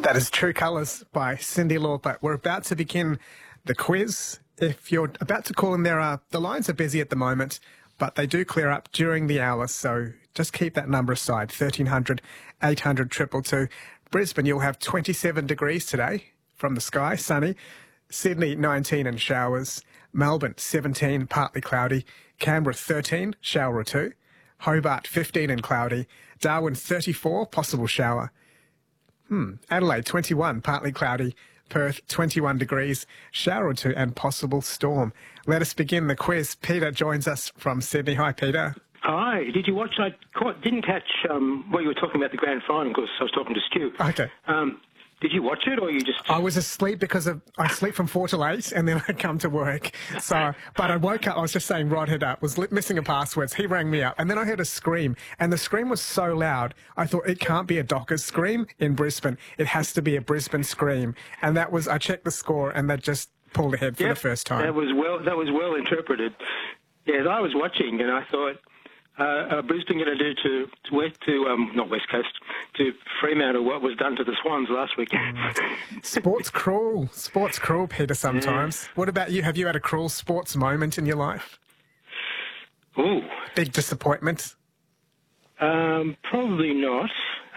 That is True Colours by Cyndi Lauper. We're about to begin the quiz. If you're about to call in, the lines are busy at the moment, but they do clear up during the hour, so just keep that number aside, 1300 800 222. Brisbane, you'll have 27 degrees today from the sky, sunny. Sydney, 19 and showers. Melbourne, 17, partly cloudy. Canberra, 13, shower or two. Hobart, 15 and cloudy. Darwin, 34, possible shower. Adelaide, 21, partly cloudy. Perth, 21 degrees, shower or two and possible storm. Let us begin the quiz. Peter joins us from Sydney. Hi, Peter. Hi. Did you watch? Didn't catch what you were talking about the grand final because I was talking to Stu. Okay. Did you watch it or you just... I was asleep because I sleep from 4 till 8 and then I come to work. So, but I woke up, I was just saying Rod had was missing a password. He rang me up and then I heard a scream and the scream was so loud. I thought it can't be a Dockers scream in Brisbane. It has to be a Brisbane scream. And I checked the score and that just pulled ahead for the first time. That was well interpreted. Yes, I was watching and I thought, Brisbane going to do not West Coast, to Fremantle what was done to the Swans last weekend. Sport's cruel, Peter, sometimes. Yeah. What about you? Have you had a cruel sports moment in your life? Ooh. Big disappointment? Probably not.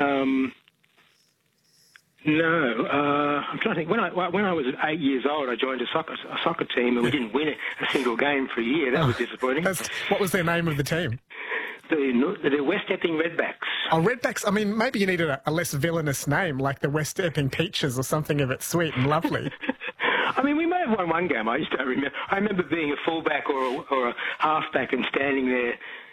No, I'm trying to think. When I was 8 years old, I joined a soccer team and we didn't win a single game for a year. That was disappointing. What was the name of the team? The West Epping Redbacks. Oh, Redbacks. I mean, maybe you needed a less villainous name, like the West Epping Peaches or something of it sweet and lovely. I mean, we may have won one game. I just don't remember. I remember being a fullback or a halfback and standing there,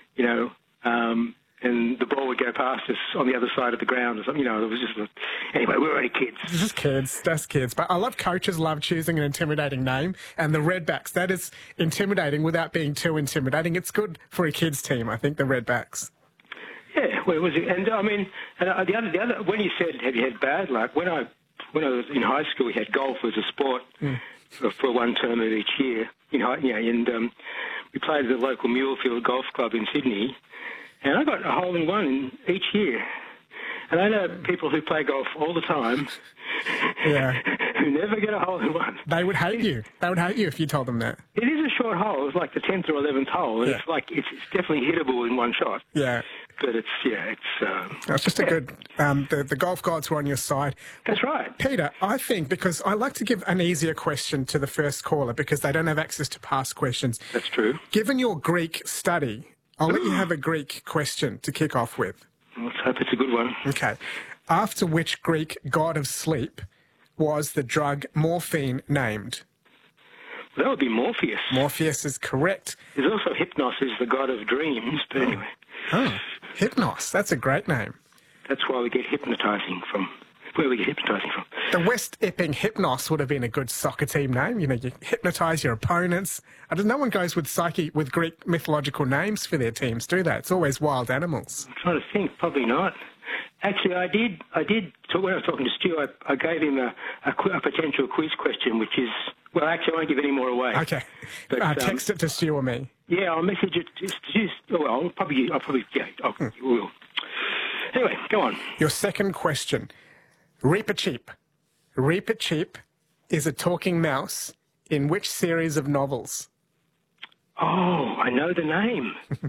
and the ball would go past us on the other side of the ground or something. It was just... Anyway, we were only kids. Just kids. But I love coaches love choosing an intimidating name. And the Redbacks, that is intimidating without being too intimidating. It's good for a kids' team, I think, the Redbacks. Yeah, well, it was... And, I mean, the other... When you said, have you had bad luck? When I was in high school, we had golf as a sport for one term of each year. And we played at the local Mulefield Golf Club in Sydney. And I got a hole-in-one in each year. And I know people who play golf all the time who never get a hole-in-one. They would hate you. They would hate you if you told them that. It is a short hole. It's like the 10th or 11th hole. And it's definitely hittable in one shot. Yeah. But it's just a good... the golf gods were on your side. That's right. Peter, I think, because I like to give an easier question to the first caller because they don't have access to past questions. That's true. Given your Greek study... I'll let you have a Greek question to kick off with. Let's hope it's a good one. Okay. After which Greek god of sleep was the drug morphine named? Well, that would be Morpheus. Morpheus is correct. There's also Hypnos, is the god of dreams, but anyway. Oh, Hypnos. That's a great name. That's why we get hypnotising from. Where we get hypnotising from. The West Epping Hypnos would have been a good soccer team name. You hypnotise your opponents. No one goes with Greek mythological names for their teams, do they? It's always wild animals. I'm trying to think. Probably not. Actually, I did. When I was talking to Stu, I gave him a potential quiz question, which is... Well, actually, I won't give any more away. Okay. But, text it to Stu or me. Yeah, I'll message it to Stu. Well, I'll probably... will. Anyway, go on. Your second question... Reepicheep. Reepicheep is a talking mouse in which series of novels? Oh, I know the name.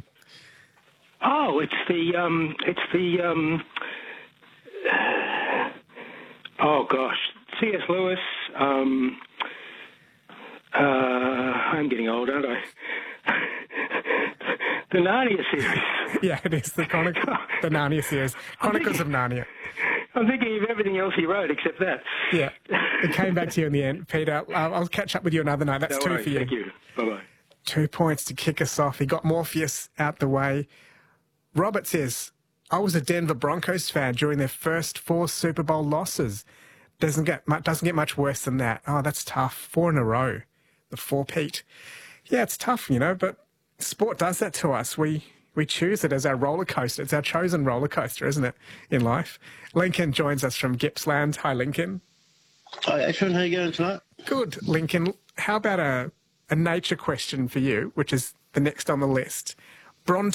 It's the oh gosh, C.S. Lewis. I'm getting old, aren't I? The Narnia series. Yeah, it is the Narnia series. Chronicles of Narnia. I'm thinking of everything else he wrote except that. Yeah, it came back to you in the end, Peter. I'll catch up with you another night. That's two for you. Thank you. Bye-bye. 2 points to kick us off. He got Morpheus out the way. Robert says, I was a Denver Broncos fan during their first 4 Super Bowl losses. Doesn't get much worse than that. Oh, that's tough. 4 in a row. The 4-peat. Yeah, it's tough, but sport does that to us. We choose it as our roller coaster. It's our chosen roller coaster, isn't it, in life? Lincoln joins us from Gippsland. Hi, Lincoln. Hi, Ashwin. How are you going tonight? Good, Lincoln. How about a nature question for you, which is the next on the list? Bronte